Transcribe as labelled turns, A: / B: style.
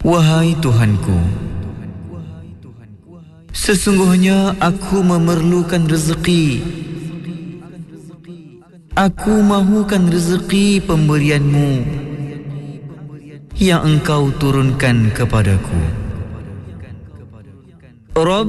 A: Wahai Tuhanku, sesungguhnya aku memerlukan rezeki. Aku mahukan rezeki pemberianmu yang engkau turunkan kepadaku.